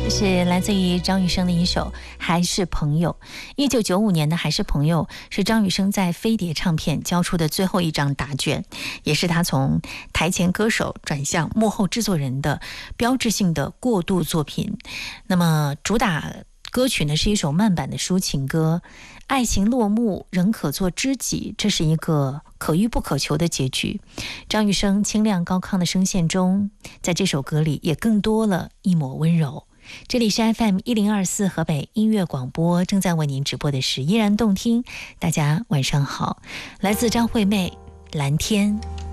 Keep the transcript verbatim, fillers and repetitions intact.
是来自于张雨生的一首《还是朋友》。一九九五年的《还是朋友》是张雨生在飞碟唱片交出的最后一张答卷，也是他从台前歌手转向幕后制作人的标志性的过渡作品。那么主打歌曲呢是一首慢板的抒情歌，爱情落幕仍可做知己，这是一个可遇不可求的结局。张雨生清亮高亢的声线中，在这首歌里也更多了一抹温柔。这里是 F M 一零二四河北音乐广播，正在为您直播的是依然动听。大家晚上好，来自张惠妹《蓝天》。